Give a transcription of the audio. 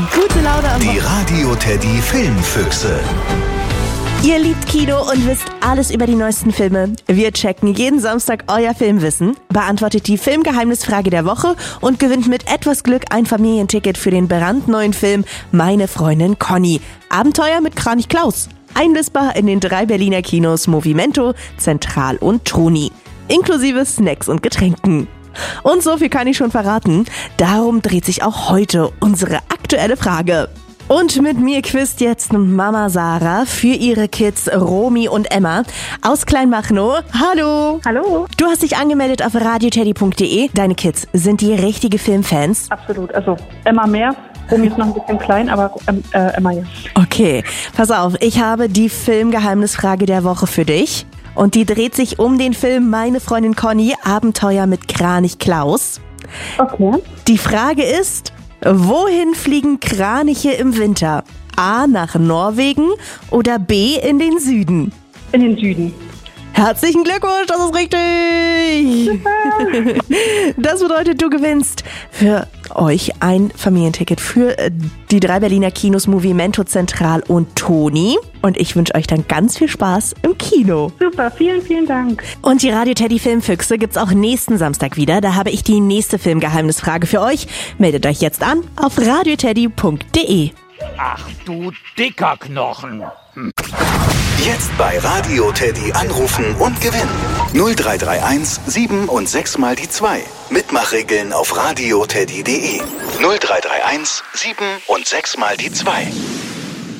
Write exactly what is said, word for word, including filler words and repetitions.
Gute Laune am Die Radio Teddy Filmfüchse. Ihr liebt Kino und wisst alles über die neuesten Filme. Wir checken jeden Samstag euer Filmwissen, beantwortet die Filmgeheimnisfrage der Woche und gewinnt mit etwas Glück ein Familienticket für den brandneuen Film Meine Freundin Conny. Abenteuer mit Kranich Klaus. Einlösbar in den drei Berliner Kinos Movimento, Zentral und Troni. Inklusive Snacks und Getränken. Und so viel kann ich schon verraten. Darum dreht sich auch heute unsere aktuelle Frage. Und mit mir quizt jetzt Mama Sarah für ihre Kids Romy und Emma aus Kleinmachnow. Hallo! Hallo! Du hast dich angemeldet auf radioteddy punkt de. Deine Kids, sind die richtige Filmfans? Absolut, also Emma mehr. Romy ist noch ein bisschen klein, aber ähm, äh, Emma ja. Okay, pass auf, ich habe die Filmgeheimnisfrage der Woche für dich. Und die dreht sich um den Film Meine Freundin Conny, Abenteuer mit Kranich Klaus. Okay. Die Frage ist, wohin fliegen Kraniche im Winter? A, nach Norwegen oder B, in den Süden? In den Süden. Herzlichen Glückwunsch, das ist richtig! Super. Das bedeutet, du gewinnst für euch ein Familienticket für die drei Berliner Kinos Movimento, Zentral und Troni. Und ich wünsche euch dann ganz viel Spaß im Kino. Super, vielen, vielen Dank. Und die Radio Teddy Filmfüchse gibt's auch nächsten Samstag wieder. Da habe ich die nächste Filmgeheimnisfrage für euch. Meldet euch jetzt an auf radioteddy punkt de. Ach du dicker Knochen. Hm. Jetzt bei Radio Teddy anrufen und gewinnen. null drei drei eins sieben und sechs mal die zwei. Mitmachregeln auf radioteddy punkt de. null drei drei eins sieben und sechs mal die zwei.